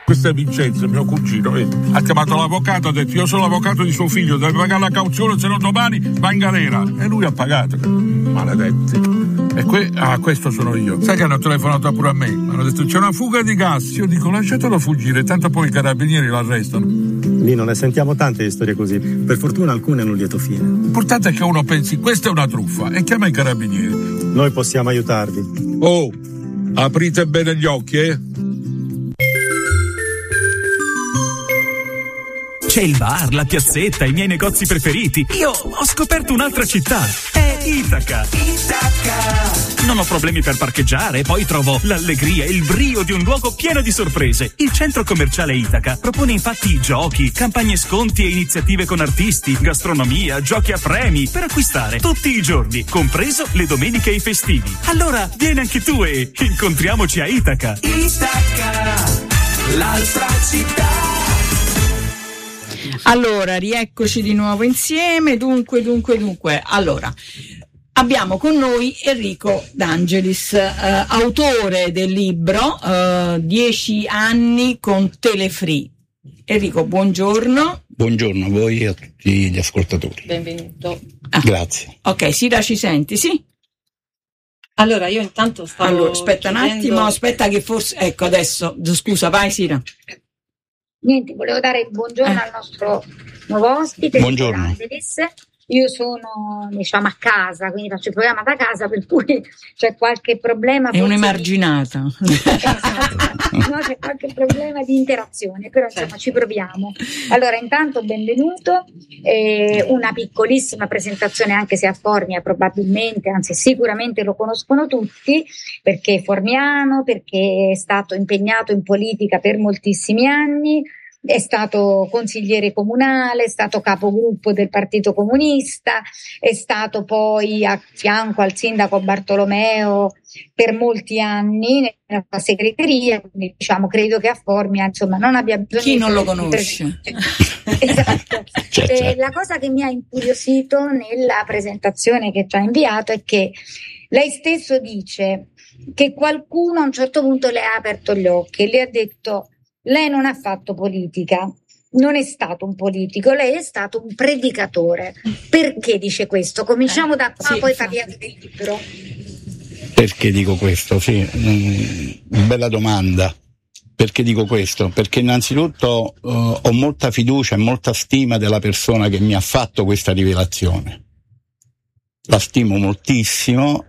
Questo è Vincenzo, mio cugino, ha chiamato l'avvocato, ha detto io sono l'avvocato di suo figlio, deve pagare la cauzione, se no domani va in galera. E lui ha pagato. Maledetti. E questo sono io. Sai che hanno telefonato pure a me? Hanno detto c'è una fuga di gas. Io dico lasciatelo fuggire, tanto poi i carabinieri l'arrestano. Lì non ne sentiamo tante di storie così. Per fortuna alcune hanno un lieto fine. L'importante è che uno pensi questa è una truffa e chiama i carabinieri. Noi possiamo aiutarvi. Oh, aprite bene gli occhi, C'è il bar, la piazzetta, i miei negozi preferiti. Io ho scoperto un'altra città. È Itaca. Non ho problemi per parcheggiare, poi trovo l'allegria e il brio di un luogo pieno di sorprese. Il centro commerciale Itaca propone infatti giochi, campagne sconti e iniziative con artisti, gastronomia, giochi a premi per acquistare tutti i giorni, compreso le domeniche e i festivi. Allora vieni anche tu e incontriamoci a Itaca. Itaca, l'altra città. Allora, rieccoci di nuovo insieme. Dunque. Allora, abbiamo con noi Enrico D'Angelis, autore del libro 10 anni con Telefree. Enrico, buongiorno. Buongiorno a voi e a tutti gli ascoltatori. Benvenuto. Grazie. Ok, Sira, ci senti, sì? Allora, io intanto stavo Allora, aspetta chiedendo... un attimo, aspetta che forse... Ecco, adesso, scusa, vai Sira. Niente, volevo dare il buongiorno al nostro nuovo ospite. Buongiorno. Io sono, diciamo, a casa, quindi faccio il programma da casa, per cui c'è qualche problema. È un'emarginata. Esatto. No, c'è qualche problema di interazione, però insomma ci proviamo. Allora, intanto benvenuto, una piccolissima presentazione, anche se a Formia probabilmente, anzi sicuramente lo conoscono tutti, perché è formiano, perché è stato impegnato in politica per moltissimi anni. È stato consigliere comunale, è stato capogruppo del Partito Comunista, è stato poi a fianco al sindaco Bartolomeo per molti anni nella segreteria, quindi diciamo credo che a Formia insomma non abbia bisogno. Chi non lo conosce? Esatto. La cosa che mi ha incuriosito nella presentazione che ci ha inviato è che lei stesso dice che qualcuno a un certo punto le ha aperto gli occhi e le ha detto: lei non ha fatto politica, non è stato un politico, lei è stato un predicatore. Perché dice questo? Cominciamo da qua, poi parliamo del libro. Perché dico questo? Sì, bella domanda. Perché dico questo? Perché innanzitutto ho molta fiducia e molta stima della persona che mi ha fatto questa rivelazione. La stimo moltissimo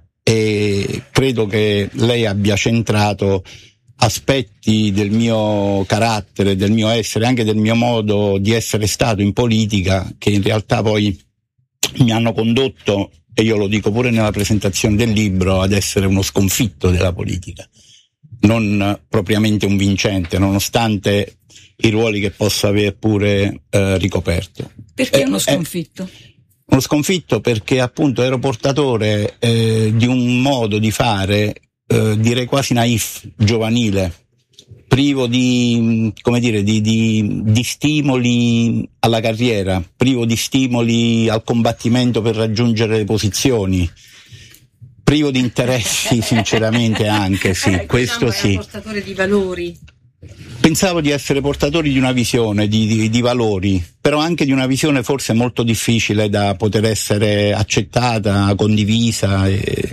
e credo che lei abbia centrato aspetti del mio carattere, del mio essere, anche del mio modo di essere stato in politica, che in realtà poi mi hanno condotto, e io lo dico pure nella presentazione del libro, ad essere uno sconfitto della politica, non propriamente un vincente, nonostante i ruoli che posso aver pure ricoperto. Perché uno sconfitto? Uno sconfitto perché appunto ero portatore di un modo di fare, direi quasi naif, giovanile, privo di, come dire, di stimoli alla carriera, privo di stimoli al combattimento per raggiungere le posizioni, privo di interessi, sinceramente anche, sì, questo sì. Portatore di valori. Pensavo di essere portatori di una visione, di valori, però anche di una visione forse molto difficile da poter essere accettata, condivisa e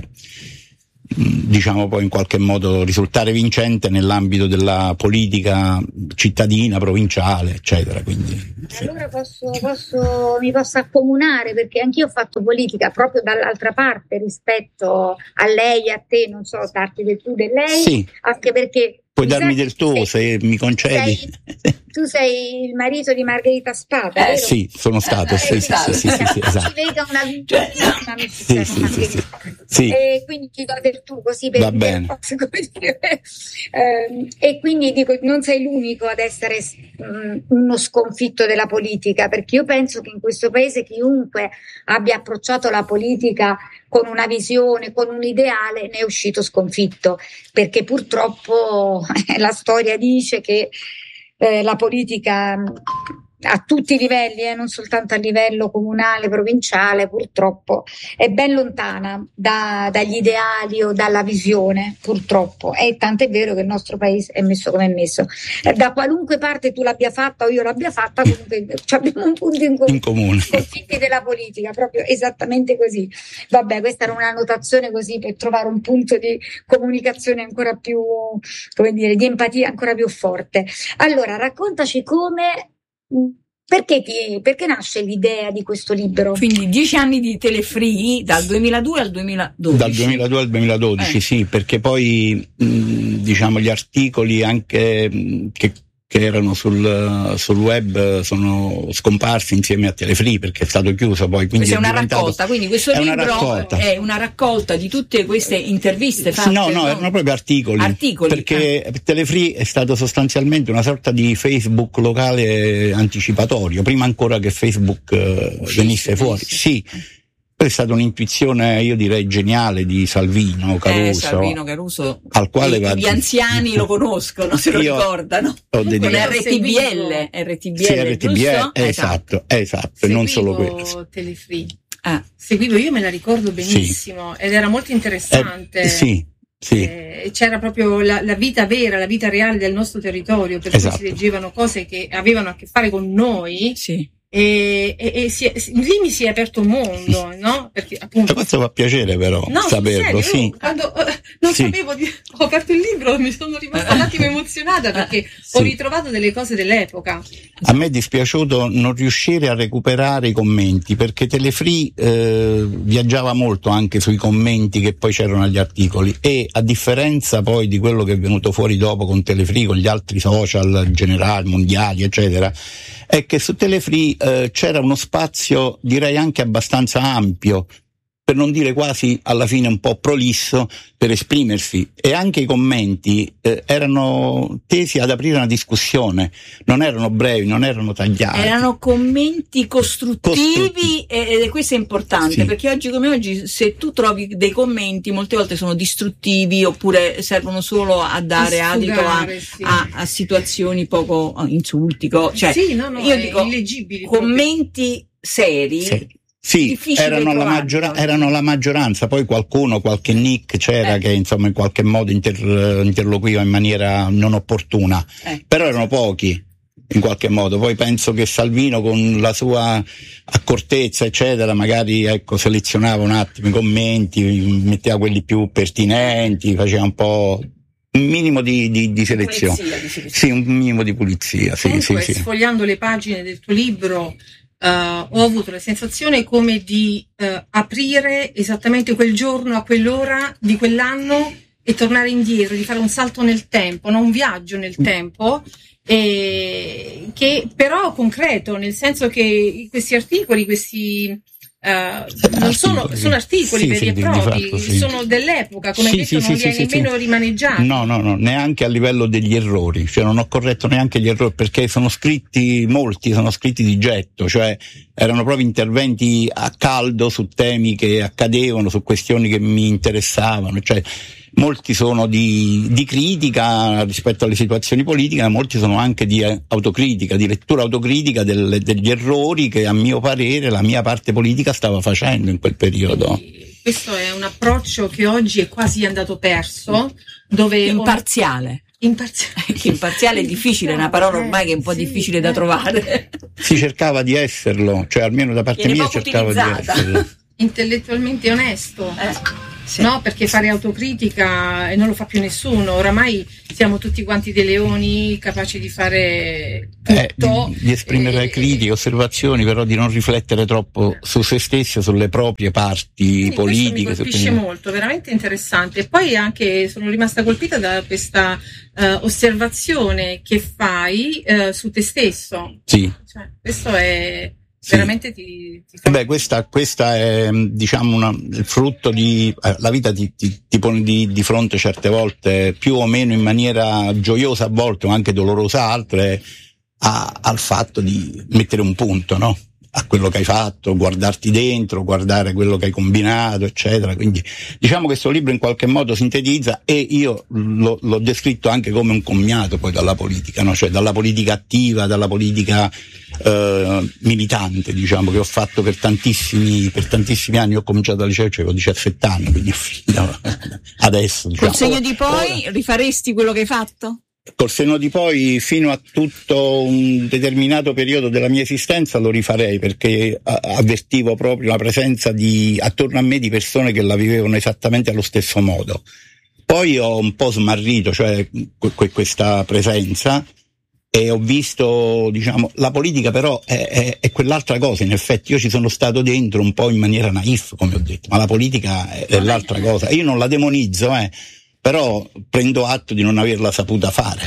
diciamo poi in qualche modo risultare vincente nell'ambito della politica cittadina, provinciale, eccetera. Quindi sì. Allora mi posso accomunare, perché anch'io ho fatto politica proprio dall'altra parte rispetto a lei e a te, non so, darti del tu del lei, sì. Anche perché puoi darmi del tu se mi concedi. Tu sei il marito di Margherita Spada, vero? Sì, sono stato, sì, esatto. Ci veda una vincentissima amicizia. Sì. E quindi ti do del tu, così per va bene. E quindi dico, non sei l'unico ad essere uno sconfitto della politica, perché io penso che in questo paese chiunque abbia approcciato la politica con una visione, con un ideale, ne è uscito sconfitto, perché purtroppo la storia dice che la politica a tutti i livelli, non soltanto a livello comunale, provinciale, purtroppo è ben lontana dagli ideali o dalla visione, purtroppo. E tant'è vero che il nostro paese è messo come è messo. Da qualunque parte tu l'abbia fatta o io l'abbia fatta, comunque abbiamo un punto in comune. Conflitti della politica, proprio esattamente così. Vabbè, questa era una notazione così per trovare un punto di comunicazione ancora più, come dire, di empatia ancora più forte. Allora, raccontaci perché nasce l'idea di questo libro? Quindi 10 anni di Telefree dal 2002 al 2012. Dal 2002 al 2012, sì, perché poi diciamo gli articoli anche che erano sul web sono scomparsi insieme a Telefree perché è stato chiuso poi. Quindi questa è una raccolta, quindi questo libro è una raccolta di tutte queste interviste fatte. No, erano proprio articoli. Perché Telefree è stato sostanzialmente una sorta di Facebook locale anticipatorio, prima ancora che Facebook venisse fuori. Sì. Poi è stata un'intuizione, io direi, geniale di Salvino Caruso, al quale gli anziani lo conoscono, se lo ricordano. Con RTBL, RTBL, esatto, e non solo quello. Telefree. Seguivo, io me la ricordo benissimo, ed era molto interessante. Sì. C'era proprio la vita vera, la vita reale del nostro territorio, per cui si leggevano cose che avevano a che fare con noi. Sì. E lì mi si è aperto un mondo, no? Perché appunto questo fa piacere però saperlo, serio, quando non sapevo ho aperto il libro mi sono rimasta un attimo emozionata perché ho ritrovato delle cose dell'epoca. A me è dispiaciuto non riuscire a recuperare i commenti perché Telefree viaggiava molto anche sui commenti che poi c'erano agli articoli, e a differenza poi di quello che è venuto fuori dopo con Telefree, con gli altri social generali, mondiali eccetera, è che su Telefree c'era uno spazio, direi anche abbastanza ampio, per non dire quasi alla fine un po' prolisso, per esprimersi, e anche i commenti erano tesi ad aprire una discussione, non erano brevi, non erano tagliati. Erano commenti costruttivi. E questo è importante, perché oggi come oggi se tu trovi dei commenti molte volte sono distruttivi oppure servono solo a dare adito a situazioni poco insulti, cioè io dico illeggibili, commenti seri. Sì, erano la maggioranza, poi qualche nick c'era che insomma in qualche modo interloquiva in maniera non opportuna, però erano pochi in qualche modo. Poi penso che Salvino con la sua accortezza eccetera magari selezionava un attimo i commenti, metteva quelli più pertinenti, faceva un po' un minimo di selezione, sì, un minimo di pulizia. Comunque, sfogliando le pagine del tuo libro ho avuto la sensazione come di aprire esattamente quel giorno a quell'ora di quell'anno e tornare indietro, di fare un salto nel tempo, un viaggio nel tempo, che però concreto, nel senso che questi articoli, non sono articoli veri e propri, sono dell'epoca, come detto, non li hai nemmeno rimaneggiati. No, neanche a livello degli errori, cioè non ho corretto neanche gli errori, perché molti sono scritti di getto, cioè erano proprio interventi a caldo su temi che accadevano, su questioni che mi interessavano, cioè molti sono di critica rispetto alle situazioni politiche, ma molti sono anche di autocritica, di lettura autocritica degli errori che a mio parere la mia parte politica stava facendo in quel periodo. Questo è un approccio che oggi è quasi andato perso, dove imparziale è difficile, è una parola ormai che è un po' difficile da trovare. Si cercava di esserlo, cioè almeno da parte mia cercava di esserlo. Intellettualmente onesto. No, perché fare autocritica non lo fa più nessuno, oramai siamo tutti quanti dei leoni capaci di fare tutto, di esprimere critiche, osservazioni, però di non riflettere troppo su se stessi o sulle proprie parti politiche. Questo mi colpisce molto, veramente interessante. E poi anche sono rimasta colpita da questa osservazione che fai su te stesso. Sì. Cioè, questo è veramente ti fa... questa è diciamo il frutto di la vita ti pone di fronte certe volte, più o meno in maniera gioiosa a volte, o anche dolorosa altre, al fatto di mettere un punto, no? a quello che hai fatto, guardarti dentro, guardare quello che hai combinato, eccetera. Quindi diciamo che questo libro in qualche modo sintetizza, e io l'ho descritto anche come un commiato poi dalla politica, no? Cioè dalla politica attiva, dalla politica militante, diciamo, che ho fatto per tantissimi anni. Ho cominciato al liceo, avevo 17 anni, quindi ho finito adesso, diciamo. Col segno di poi rifaresti quello che hai fatto? Col senno di poi, fino a tutto un determinato periodo della mia esistenza lo rifarei, perché avvertivo proprio la presenza attorno a me di persone che la vivevano esattamente allo stesso modo. Poi ho un po' smarrito, cioè questa presenza, e ho visto, diciamo, la politica però è quell'altra cosa. In effetti io ci sono stato dentro un po' in maniera naif, come ho detto, ma la politica è l'altra cosa. Io non la demonizzo, però prendo atto di non averla saputa fare.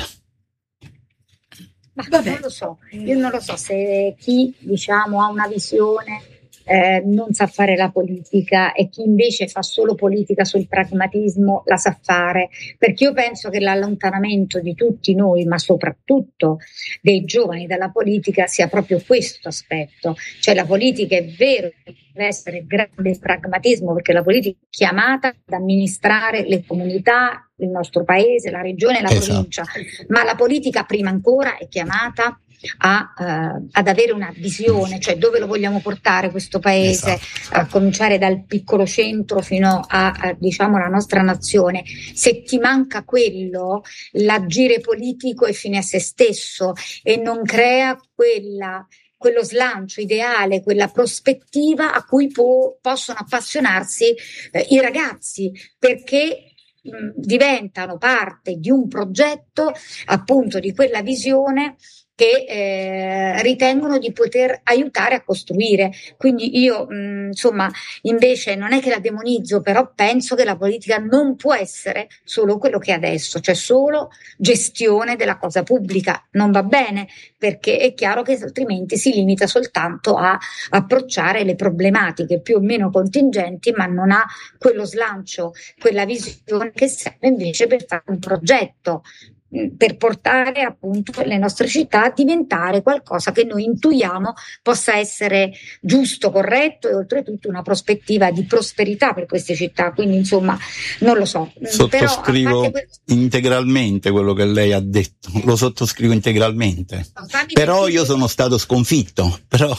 Ma non lo so, io non lo so se chi, diciamo, ha una visione non sa fare la politica, e chi invece fa solo politica sul pragmatismo la sa fare, perché io penso che l'allontanamento di tutti noi, ma soprattutto dei giovani dalla politica, sia proprio questo aspetto. Cioè la politica, è vero, deve essere grande pragmatismo, perché la politica è chiamata ad amministrare le comunità, il nostro paese, la regione e la provincia, ma la politica prima ancora è chiamata ad avere una visione, cioè dove lo vogliamo portare questo paese, a cominciare dal piccolo centro fino a diciamo la nostra nazione. Se ti manca quello, l'agire politico è fine a se stesso e non crea quello slancio ideale, quella prospettiva a cui possono appassionarsi i ragazzi, perché diventano parte di un progetto, appunto di quella visione che ritengono di poter aiutare a costruire. Quindi io insomma invece non è che la demonizzo, però penso che la politica non può essere solo quello che è adesso, cioè solo gestione della cosa pubblica. Non va bene, perché è chiaro che altrimenti si limita soltanto a approcciare le problematiche più o meno contingenti, ma non ha quello slancio, quella visione che serve invece per fare un progetto, per portare appunto le nostre città a diventare qualcosa che noi intuiamo possa essere giusto, corretto e oltretutto una prospettiva di prosperità per queste città. Quindi insomma non lo so, sottoscrivo integralmente quello che lei ha detto, lo sottoscrivo integralmente, però io sono stato sconfitto, però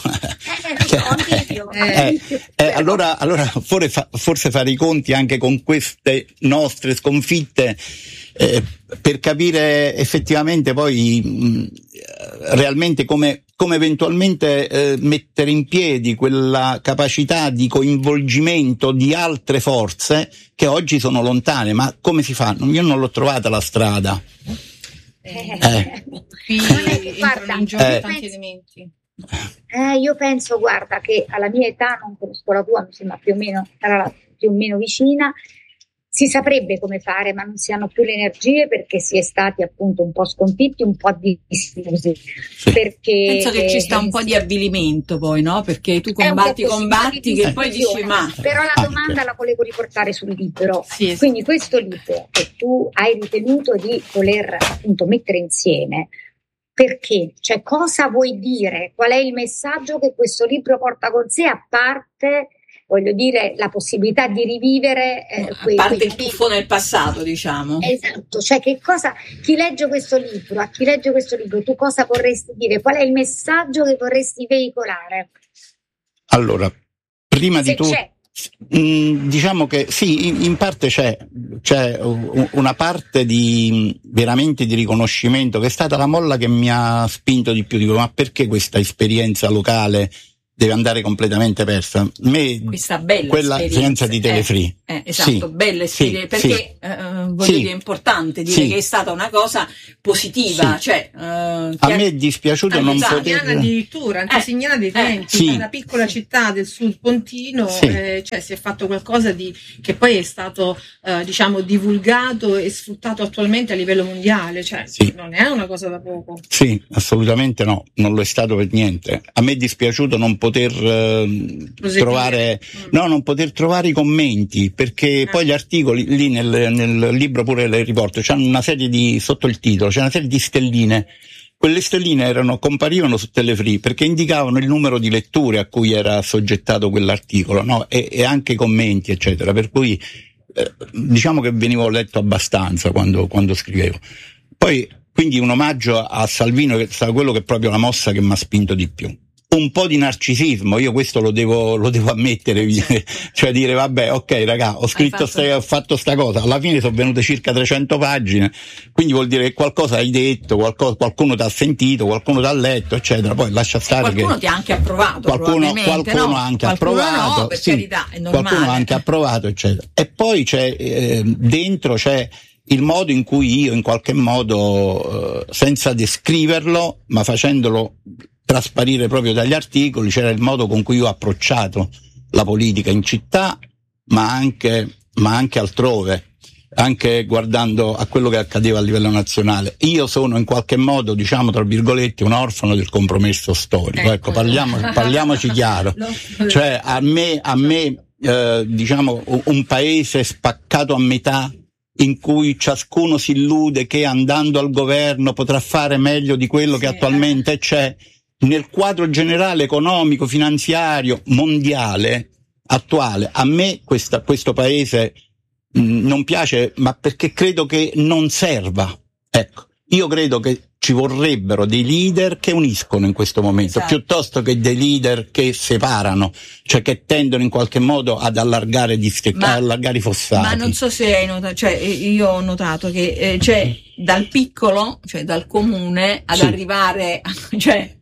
allora forse fare i conti anche con queste nostre sconfitte, per capire effettivamente poi realmente come eventualmente mettere in piedi quella capacità di coinvolgimento di altre forze che oggi sono lontane. Ma come si fa? Io non l'ho trovata la strada. Guarda, in gioco tanti elementi. Io penso, guarda, che alla mia età, non conosco la tua, mi sembra più o meno, sarà più o meno vicina, si saprebbe come fare, ma non si hanno più le energie, perché si è stati appunto un po' sconfitti, un po' disillusi. Perché penso che ci sta un po' di avvilimento poi, no? Perché tu combatti che poi dici ma... Però la domanda la volevo riportare sul libro. Sì. Quindi questo libro che tu hai ritenuto di voler appunto mettere insieme, perché? Cioè cosa vuoi dire? Qual è il messaggio che questo libro porta con sé, a parte... voglio dire, la possibilità di rivivere a parte il tuffo nel passato, diciamo. Esatto, cioè che cosa, chi legge questo libro, tu cosa vorresti dire? Qual è il messaggio che vorresti veicolare? Allora, prima di tutto, diciamo che sì, in parte c'è una parte di veramente di riconoscimento, che è stata la molla che mi ha spinto di più. Dico, ma perché questa esperienza locale deve andare completamente persa? Questa bella quella esperienza di Telefree, esatto, sì, bella esperienza, perché voglio dire, è importante dire che è stata una cosa positiva, cioè a me è dispiaciuto non poter addirittura Antesignana dei tempi, una piccola città del sud pontino, cioè si è fatto qualcosa che poi è stato diciamo divulgato e sfruttato attualmente a livello mondiale, cioè non è una cosa da poco. Sì, assolutamente no, non lo è stato per niente. A me è dispiaciuto non poter trovare i commenti, perché poi gli articoli lì nel libro pure le riporto, c'hanno una serie di, sotto il titolo c'è una serie di stelline quelle stelline comparivano su Telefree perché indicavano il numero di letture a cui era soggettato quell'articolo, no? E anche i commenti, eccetera, per cui diciamo che venivo letto abbastanza quando scrivevo. Poi, quindi un omaggio a Salvino, che è stato quello che è proprio la mossa che mi ha spinto di più. Un po' di narcisismo, io questo lo devo ammettere, cioè dire vabbè, ok raga, ho fatto sta cosa, alla fine sono venute circa 300 pagine, quindi vuol dire che qualcosa hai detto, qualcuno ti ha sentito, qualcuno ti ha letto, eccetera, poi lascia stare qualcuno che ti ha anche approvato, qualcuno ha anche approvato, no, per carità, è normale. Qualcuno ha anche approvato, eccetera. E poi dentro c'è il modo in cui io in qualche modo, senza descriverlo, ma facendolo trasparire proprio dagli articoli, c'era il modo con cui io ho approcciato la politica in città, ma anche altrove, anche guardando a quello che accadeva a livello nazionale. Io sono in qualche modo, diciamo tra virgolette, un orfano del compromesso storico. Ecco, parliamoci chiaro. Cioè a me diciamo un paese spaccato a metà, in cui ciascuno si illude che andando al governo potrà fare meglio di quello che attualmente c'è. Nel quadro generale economico, finanziario, mondiale, attuale, a me questo paese non piace, ma perché credo che non serva. Ecco, io credo che ci vorrebbero dei leader che uniscono in questo momento, piuttosto che dei leader che separano, cioè che tendono in qualche modo ad allargare allargare i fossati. Ma non so se hai notato, cioè io ho notato che cioè dal piccolo, cioè dal comune ad arrivare, cioè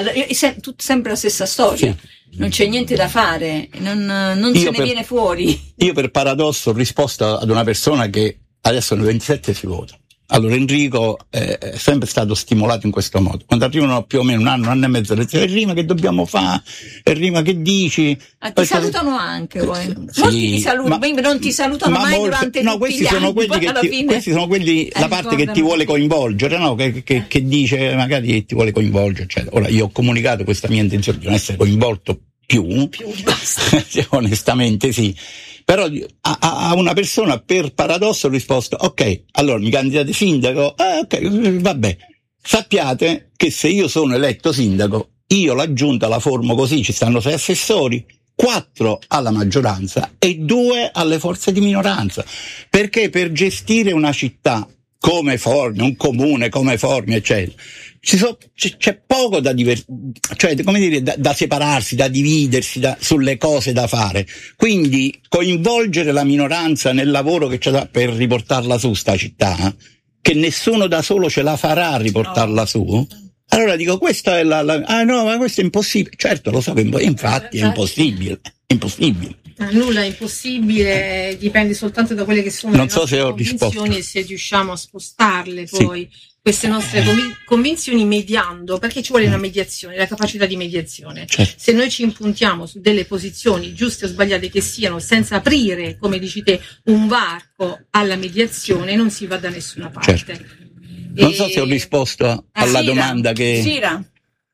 sempre la stessa storia, non c'è niente da fare, non se ne viene fuori. Io per paradosso ho risposto ad una persona che adesso nel 27 si vota. Allora Enrico è sempre stato stimolato in questo modo. Quando arrivano più o meno un anno e mezzo, rima che dobbiamo fare, rima che dici. Ti salutano anche poi. Molti ti salutano, non ti salutano mai durante questi sono quelli questi sono quelli la parte che ti vuole coinvolgere, no? Che dice magari ti vuole coinvolgere, eccetera. Ora io ho comunicato questa mia intenzione di non essere coinvolto più basta. Onestamente sì. Però a una persona per paradosso ho risposto: ok, allora mi candidate sindaco, ok, vabbè, sappiate che se io sono eletto sindaco, io la giunta la formo così, ci stanno 6 assessori, 4 alla maggioranza e 2 alle forze di minoranza, perché per gestire una città come Formia, un comune come Formia, eccetera, c'è poco da da separarsi, da dividersi sulle cose da fare. Quindi coinvolgere la minoranza nel lavoro che c'è per riportarla su sta città, che nessuno da solo ce la farà a riportarla su. Allora dico, questa è no, ma questo è impossibile. Certo, lo so che infatti è impossibile. Nulla è impossibile, dipende soltanto da quelle che sono le nostre convinzioni e se riusciamo a spostarle poi queste nostre convinzioni mediando, perché ci vuole una mediazione, la capacità di mediazione. Certo. Se noi ci impuntiamo su delle posizioni giuste o sbagliate che siano, senza aprire, come dici te, un varco alla mediazione, non si va da nessuna parte. Certo. Non so se ho risposto alla domanda che... Sira.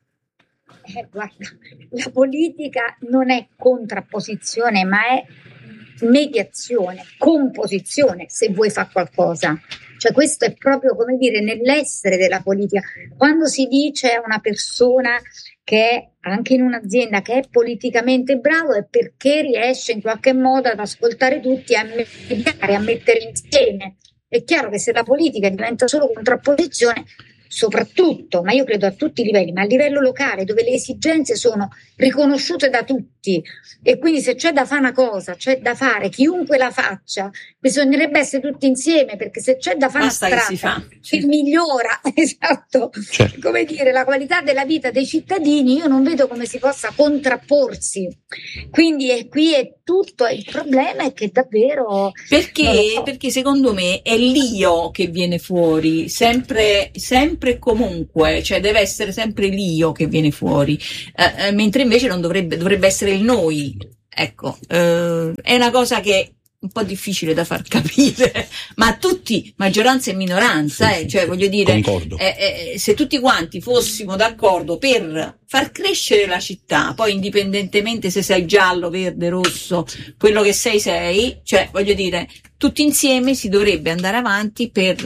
Guarda, la politica non è contrapposizione, ma è mediazione, composizione, se vuoi fare qualcosa. Cioè questo è proprio, come dire, nell'essere della politica. Quando si dice a una persona che è anche in un'azienda che è politicamente bravo, è perché riesce in qualche modo ad ascoltare tutti, a mediare, a mettere insieme. È chiaro che se la politica diventa solo contrapposizione, soprattutto, ma io credo a tutti i livelli, ma a livello locale, dove le esigenze sono riconosciute da tutti, e quindi se c'è da fare una cosa, c'è da fare, chiunque la faccia, bisognerebbe essere tutti insieme, perché se c'è da fare una strada che migliora, esatto, certo, come dire, la qualità della vita dei cittadini, io non vedo come si possa contrapporsi. Quindi qui è tutto, il problema è che davvero perché secondo me è l'io che viene fuori sempre e comunque, cioè deve essere sempre l'io che viene fuori, mentre invece non dovrebbe essere il noi. Ecco, è una cosa che è un po' difficile da far capire, ma a tutti, maggioranza e minoranza, cioè voglio dire, se tutti quanti fossimo d'accordo per far crescere la città, poi indipendentemente se sei giallo, verde, rosso, quello che sei, cioè voglio dire, tutti insieme si dovrebbe andare avanti per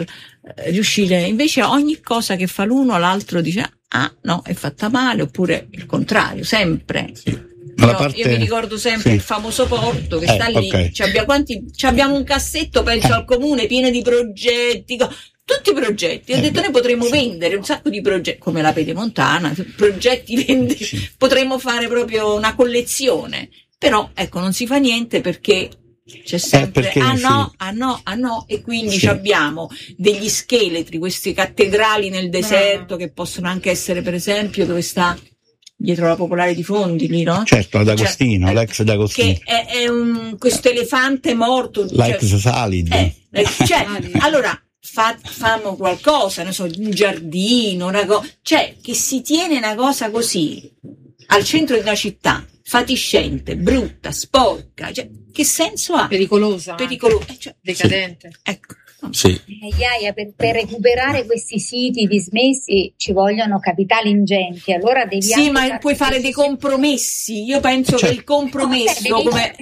riuscire, invece ogni cosa che fa l'uno l'altro dice no, è fatta male, oppure il contrario, sempre. Sì. Io mi ricordo sempre il famoso porto che sta lì, abbiamo un cassetto, penso al comune, pieno di progetti, tutti i progetti. Ho detto noi potremmo vendere un sacco di progetti, come la Pedemontana, progetti potremmo fare proprio una collezione, però ecco, non si fa niente perché c'è sempre no, e quindi abbiamo degli scheletri, queste cattedrali nel deserto che possono anche essere, per esempio, dove sta dietro la Popolare di Fondi lì, no? Certo, ad Agostino, l'ex D'Agostino, che è questo elefante morto, l'ex Salid, allora fanno qualcosa, non so, un giardino, una cosa, che si tiene una cosa così al centro di una città fatiscente, brutta, sporca, che senso ha? Pericolosa, decadente. Ecco. Sì. Iaia, per recuperare questi siti dismessi ci vogliono capitali ingenti, allora devi ma puoi fare dei compromessi. Io penso che il compromesso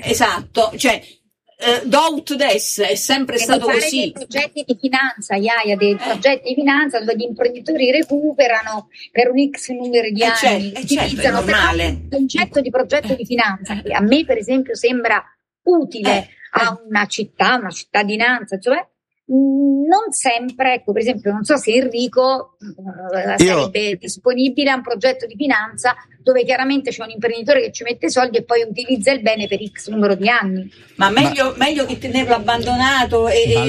Dout des è sempre stato così. Dei progetti di finanza, dei progetti di finanza dove gli imprenditori recuperano per un X numero di anni, utilizzano il concetto di progetto di finanza, che a me per esempio sembra utile a una cittadinanza, cioè non sempre, ecco, per esempio, non so se Enrico sarebbe disponibile a un progetto di finanza dove chiaramente c'è un imprenditore che ci mette soldi e poi utilizza il bene per X numero di anni. Ma meglio che tenerlo abbandonato ma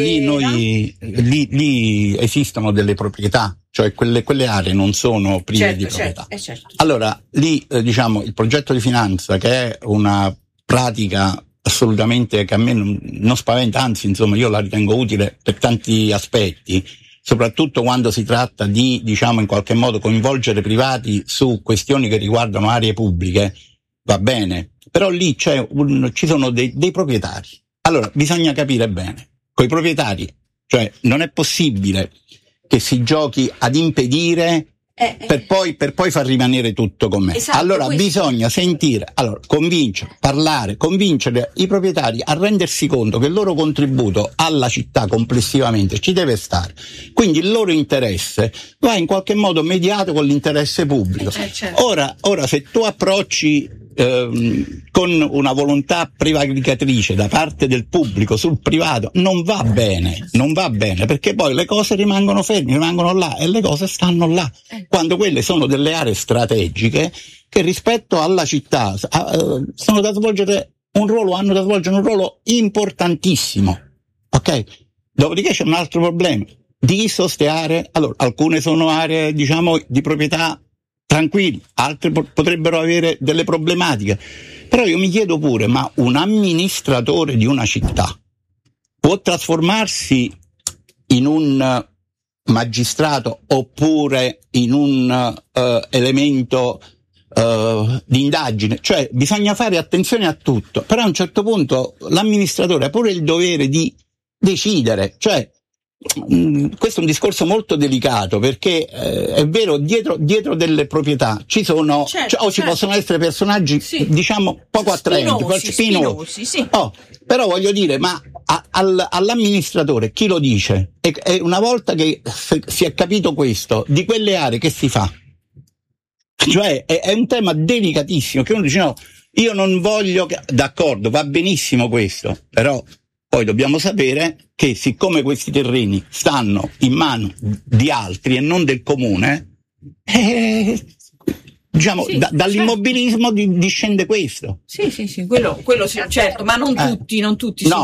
lì esistono delle proprietà, cioè quelle aree non sono prive di proprietà. Certo. Allora, lì il progetto di finanza, che è una pratica assolutamente che a me non spaventa, anzi, insomma, io la ritengo utile per tanti aspetti, soprattutto quando si tratta di, in qualche modo coinvolgere privati su questioni che riguardano aree pubbliche, va bene, però lì ci sono dei proprietari. Allora, bisogna capire bene, coi proprietari, cioè non è possibile che si giochi ad impedire per poi far rimanere tutto com'è. Esatto, allora bisogna convincere i proprietari a rendersi conto che il loro contributo alla città complessivamente ci deve stare, quindi il loro interesse va in qualche modo mediato con l'interesse pubblico. Certo. Ora se tu approcci con una volontà prevaricatrice da parte del pubblico sul privato, non va bene, perché poi le cose rimangono ferme, rimangono là, e le cose stanno là, quando quelle sono delle aree strategiche che rispetto alla città hanno da svolgere un ruolo importantissimo, ok? Dopodiché c'è un altro problema: diviso ste aree, allora alcune sono aree di proprietà tranquilli, altre potrebbero avere delle problematiche, però io mi chiedo pure, ma un amministratore di una città può trasformarsi in un magistrato oppure in un elemento di indagine? Cioè bisogna fare attenzione a tutto, però a un certo punto l'amministratore ha pure il dovere di decidere, cioè questo è un discorso molto delicato, perché è vero, dietro delle proproprietà ci sono, ci possono essere personaggi poco attraenti, spinosi. Però voglio dire, ma all'amministratore chi lo dice? E una volta che si è capito questo, di quelle aree che si fa? Cioè è un tema delicatissimo, che uno dice no, io non voglio d'accordo, va benissimo questo, però poi dobbiamo sapere che siccome questi terreni stanno in mano di altri e non del comune, dall'immobilismo discende questo. Sì, quello sì, certo, ma non tutti non tutti, ma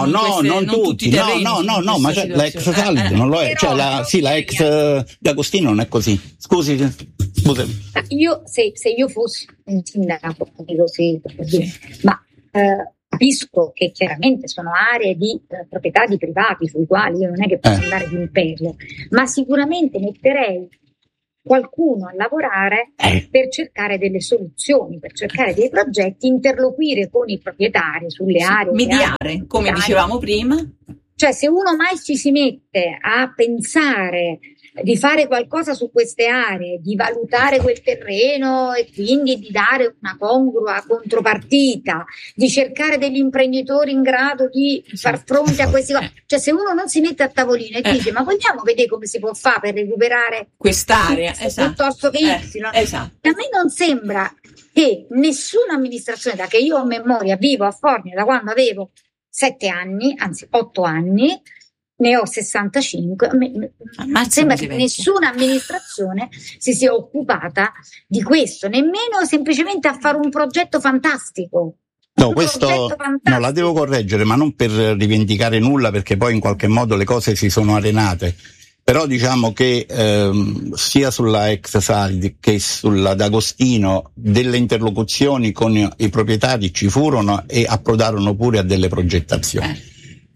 l'ex Salid non lo è, la ex D'Agostino non è così. Scusami. Io se io fossi un sindaco, ma capisco che chiaramente sono aree di proprietà di privati sui quali io non è che posso andare di imperio, ma sicuramente metterei qualcuno a lavorare per cercare delle soluzioni, per cercare dei progetti, interloquire con i proprietari sulle aree. Mediare, come dicevamo prima. Cioè, se uno mai ci si mette a pensare di fare qualcosa su queste aree, di valutare quel terreno e quindi di dare una congrua contropartita, di cercare degli imprenditori in grado di far fronte a questi cose. Cioè, se uno non si mette a tavolino e dice ma vogliamo vedere come si può fare per recuperare quest'area, piuttosto che Y, a me non sembra che nessuna amministrazione, da che io ho memoria vivo a Formia da quando avevo 7 anni, anzi 8 anni, ne ho 65, sembra che nessuna amministrazione si sia occupata di questo, nemmeno semplicemente a fare un progetto fantastico. No, questo no, la devo correggere, ma non per rivendicare nulla, perché poi in qualche modo le cose si sono arenate. Però diciamo che sia sulla ex-Side che sulla D'Agostino delle interlocuzioni con i proprietari ci furono e approdarono pure a delle progettazioni.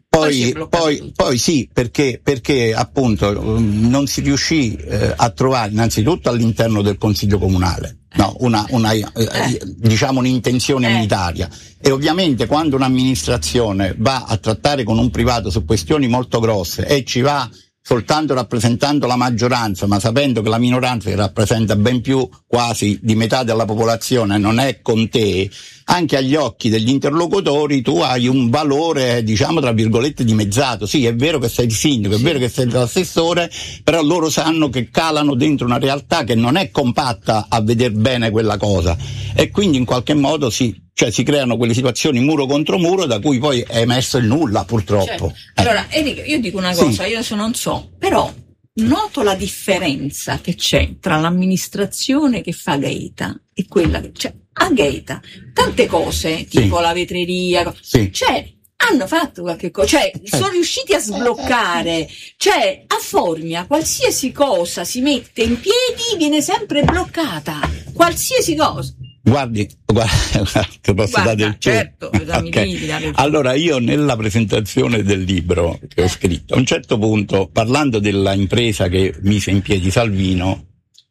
Poi sì, perché appunto non si riuscì a trovare innanzitutto all'interno del Consiglio Comunale diciamo un'intenzione unitaria, e ovviamente quando un'amministrazione va a trattare con un privato su questioni molto grosse e ci va soltanto rappresentando la maggioranza, ma sapendo che la minoranza, che rappresenta ben più quasi di metà della popolazione, non è con te, anche agli occhi degli interlocutori tu hai un valore, diciamo tra virgolette, dimezzato. Sì, è vero che sei il sindaco, è vero che sei l'assessore, però loro sanno che calano dentro una realtà che non è compatta a veder bene quella cosa, e quindi in qualche modo si creano quelle situazioni muro contro muro da cui poi è emerso il nulla, purtroppo. Allora, Enrico, io dico una cosa, io adesso non so, però noto la differenza che c'è tra l'amministrazione che fa Gaeta e quella che c'è. A Gaeta tante cose, tipo la vetreria, hanno fatto qualche cosa, sono riusciti a sbloccare, a Formia qualsiasi cosa si mette in piedi viene sempre bloccata, qualsiasi cosa. Guarda, ti posso dare il certo, okay. Allora, io nella presentazione del libro che ho scritto, a un certo punto, parlando della impresa che mise in piedi Salvino,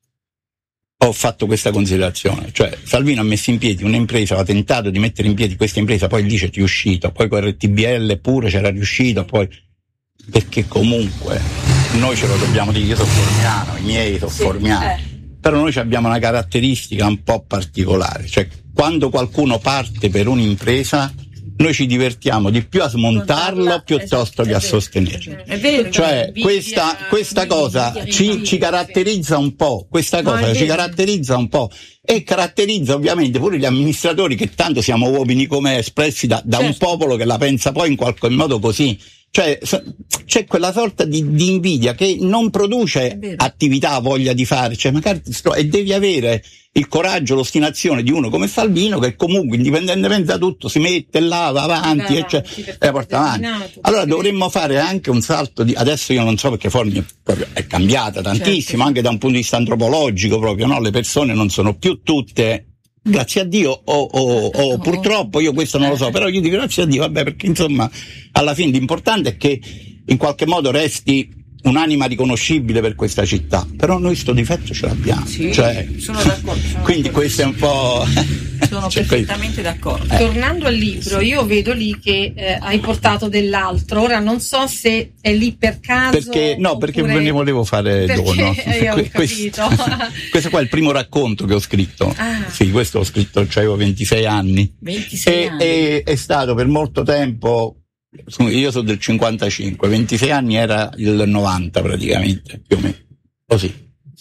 ho fatto questa considerazione, cioè Salvino ha messo in piedi un'impresa, ha tentato di mettere in piedi questa impresa, poi lì c'è riuscito, poi con RTBL pure c'era riuscito, poi perché comunque noi ce lo dobbiamo dire, io sono formiano, i miei sono formiani. Però noi abbiamo una caratteristica un po' particolare, cioè quando qualcuno parte per un'impresa noi ci divertiamo di più a smontarlo piuttosto che a sostenerlo. È vero, cioè questa cosa ci caratterizza un po', ci caratterizza un po' e caratterizza ovviamente pure gli amministratori, che tanto siamo uomini come espressi da un popolo che la pensa poi in qualche modo così. Cioè c'è quella sorta di invidia che non produce attività, voglia di fare, cioè magari e devi avere il coraggio, l'ostinazione di uno come Salvino, che comunque indipendentemente da tutto si mette là, va avanti e porta avanti. Allora dovremmo fare anche un salto adesso io non so, perché Formia è cambiata tantissimo, anche da un punto di vista antropologico proprio, no? Le persone non sono più tutte, grazie a Dio o purtroppo, io questo non lo so, però io dico grazie a Dio, vabbè, perché insomma alla fine l'importante è che in qualche modo resti un'anima riconoscibile per questa città, però noi sto difetto ce l'abbiamo, sono d'accordo, quindi questo è un po' sono perfettamente d'accordo. Tornando al libro, io vedo lì che hai portato dell'altro, ora non so se è lì per caso perché ve ne volevo fare dono. Questo qua è il primo racconto che ho scritto. Sì, questo ho scritto, avevo 26 anni. E è stato per molto tempo. Io sono del 55, 26 anni era il 90 praticamente, più o meno. Così,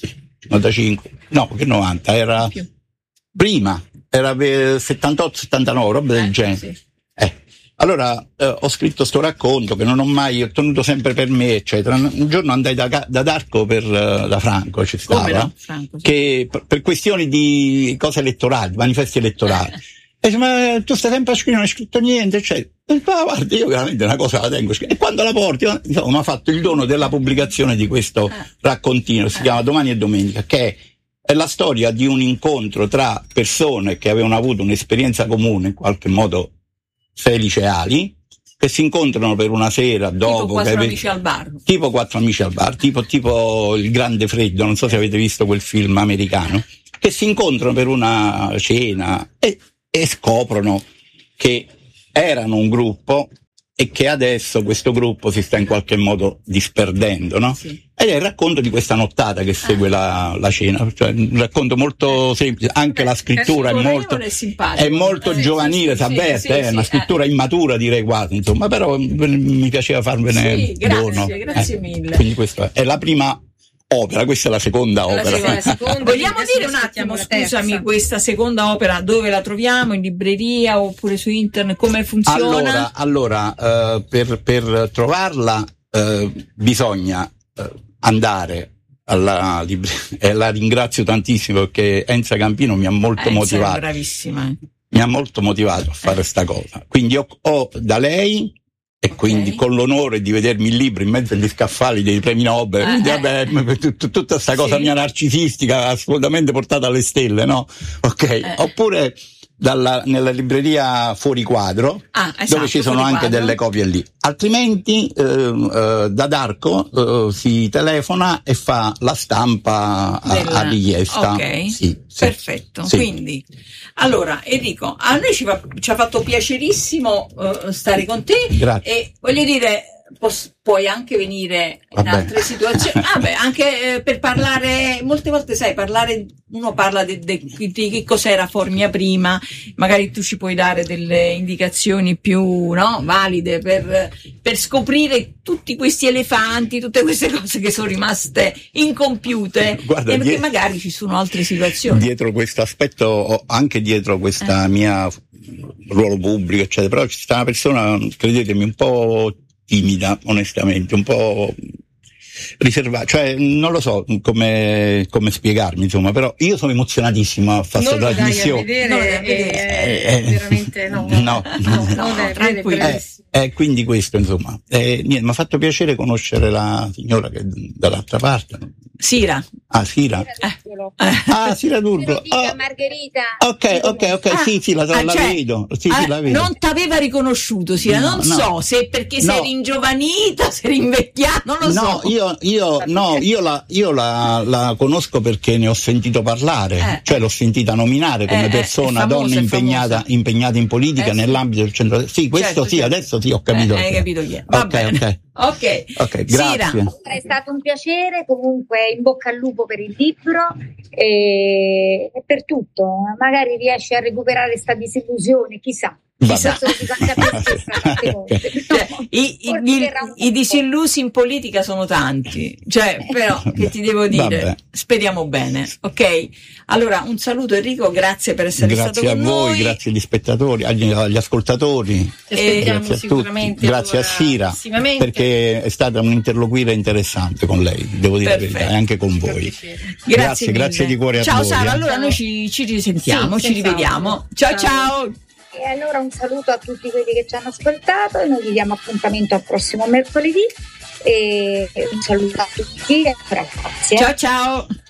55, no, che 90, era prima, era 78-79, roba del genere. Allora ho scritto sto racconto che non ho mai, ho tenuto sempre per me, eccetera. Un giorno andai da Darco da Franco, ci stava, Franco, che per questioni di cose elettorali, manifesti elettorali. E dice, ma tu stai sempre a scrivere, non hai scritto niente, eccetera. E guarda, io veramente una cosa la tengo scritta. E quando la porti, insomma, mi ha fatto il dono della pubblicazione di questo raccontino, si chiama Domani e Domenica, che è la storia di un incontro tra persone che avevano avuto un'esperienza comune, in qualche modo 6 liceali, che si incontrano per una sera dopo. Tipo 4 amici al bar. Tipo 4 amici al bar, tipo Il Grande Freddo, non so se avete visto quel film americano, che si incontrano per una cena e scoprono che erano un gruppo e che adesso questo gruppo si sta in qualche modo disperdendo, no? Sì. Ed è il racconto di questa nottata che segue la cena, cioè un racconto molto semplice, anche la scrittura è molto giovanile, si avverte, è una scrittura immatura, direi quasi, insomma, però mi piaceva farvene dono. Grazie mille. Quindi questa è la prima opera, questa è la seconda opera. Vogliamo dire un attimo, scusami, questa seconda opera dove la troviamo? In libreria oppure su internet? Come funziona? Allora, per trovarla bisogna andare alla libreria, e la ringrazio tantissimo perché Enza Campino mi ha molto motivato. È bravissima. Mi ha molto motivato a fare sta cosa. Quindi ho da lei, e quindi con l'onore di vedermi il libro in mezzo agli scaffali dei premi Nobel, quindi vabbè, tutta sta cosa mia narcisistica assolutamente portata alle stelle, no? Ok. Oppure nella libreria Fuori Quadro, dove ci sono anche delle copie lì. Altrimenti da D'Arco si telefona e fa la stampa a richiesta. Ok, sì. Perfetto. Sì. Quindi allora Enrico, a noi ci ha fatto piacerissimo stare con te. Grazie. E voglio dire, puoi anche venire in altre situazioni, anche per parlare, molte volte sai, uno parla di che cos'era Formia prima, magari tu ci puoi dare delle indicazioni più valide per scoprire tutti questi elefanti, tutte queste cose che sono rimaste incompiute. Guarda, perché magari ci sono altre situazioni. Dietro questo aspetto, anche dietro questa mia ruolo pubblico, eccetera, però ci sta una persona, credetemi, un po' timida, onestamente, un po' riservata, cioè non lo so come spiegarmi, insomma, però io sono emozionatissimo a fare questa trasmissione. Veramente no, tranquillo. Quindi questo, insomma, niente, mi ha fatto piacere conoscere la signora che è dall'altra parte. Sira. Sira. Sira Turbo. Margherita. Ok, sì, la vedo. Sì, la vedo. Non t'aveva riconosciuto, Sira, non so se perché sei ringiovanita, sei rinvecchiata, non lo so. Io la conosco perché ne ho sentito parlare, cioè l'ho sentita nominare come persona, donna impegnata in politica nell'ambito del centro. Sì, questo certo. Adesso sì, ho capito. Hai capito chi è. Va bene. Ok, grazie. È stato un piacere, comunque in bocca al lupo per il libro e per tutto. Magari riesci a recuperare sta disillusione, chissà. I disillusi in politica sono tanti, però che ti devo dire, speriamo bene, ok? Allora un saluto Enrico, grazie per essere stato con noi. Grazie a voi, grazie agli spettatori, agli ascoltatori, grazie a tutti, grazie a Sira perché è stata un'interloquire interessante con lei, devo dire la verità, e anche con voi. Grazie di cuore a ciao voi. Ciao Sara, allora noi ci risentiamo, ci rivediamo. Ciao. E allora un saluto a tutti quelli che ci hanno ascoltato e noi vi diamo appuntamento al prossimo mercoledì e un saluto a tutti e grazie. Ciao.